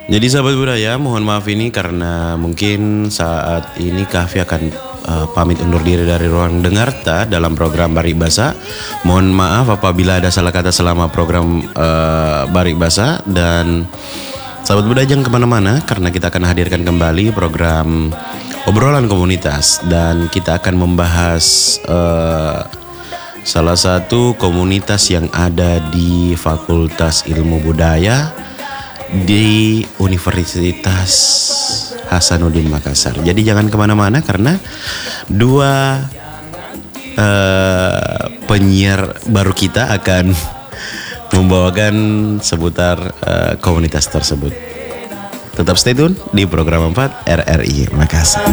Jadi sahabat budaya, mohon maaf ini karena mungkin saat ini Kahfi akan pamit undur diri dari ruang Dengarta dalam program Barik Basa. Mohon maaf apabila ada salah kata selama program Barik Basa. Dan sahabat budaya jangan kemana-mana karena kita akan hadirkan kembali program obrolan komunitas. Dan kita akan membahas salah satu komunitas yang ada di Fakultas Ilmu Budaya di Universitas Hasanuddin Makassar. Jadi jangan kemana-mana karena dua penyiar baru kita akan membawakan seputar komunitas tersebut. Tetap stay tune di program 4 RRI Makassar.